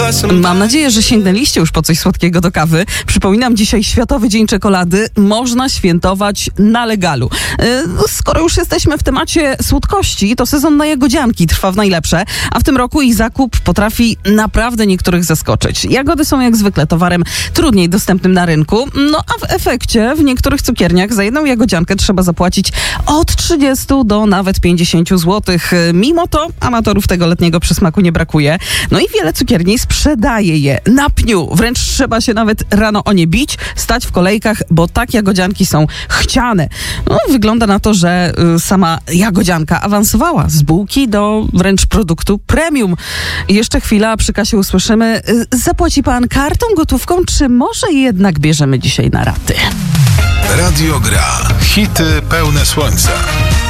Mam nadzieję, że sięgnęliście już po coś słodkiego do kawy. Przypominam, dzisiaj Światowy Dzień Czekolady. Można świętować na legalu. Skoro już jesteśmy w temacie słodkości, to sezon na jagodzianki trwa w najlepsze, a w tym roku ich zakup potrafi naprawdę niektórych zaskoczyć. Jagody są jak zwykle towarem trudniej dostępnym na rynku, no a w efekcie w niektórych cukierniach za jedną jagodziankę trzeba zapłacić od 30 do nawet 50 zł. Mimo to amatorów tego letniego przysmaku nie brakuje. No i wiele cukierni sprzedaje je na pniu. Wręcz trzeba się nawet rano o nie bić, stać w kolejkach, bo tak jagodzianki są chciane. No, wygląda na to, że sama jagodzianka awansowała z bułki do wręcz produktu premium. Jeszcze chwila, przy kasie usłyszymy, zapłaci pan kartą, gotówką, czy może jednak bierzemy dzisiaj na raty? Radio Gra. Hity pełne słońca.